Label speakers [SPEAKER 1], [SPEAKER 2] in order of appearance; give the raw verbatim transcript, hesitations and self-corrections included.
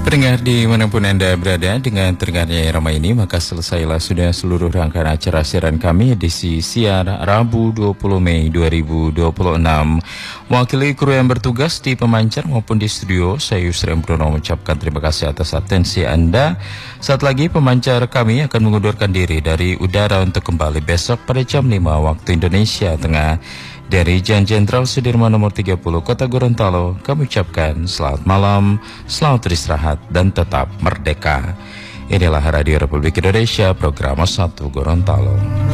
[SPEAKER 1] Pendengar dimanapun Anda berada, dengan terdengarnya irama ini, maka selesailah sudah seluruh rangkaian acara siaran kami edisi siar Rabu dua puluh Mei dua ribu dua puluh enam. Mewakili kru yang bertugas di pemancar maupun di studio, saya Yusri Bruno mengucapkan terima kasih atas atensi Anda. Saat lagi pemancar kami akan mengundurkan diri dari udara untuk kembali besok pada jam lima waktu Indonesia Tengah. Dari Jalan Jenderal Sudirman nomor tiga puluh Kota Gorontalo, kami ucapkan selamat malam, selamat beristirahat, dan tetap merdeka. Inilah Radio Republik Indonesia, program satu Gorontalo.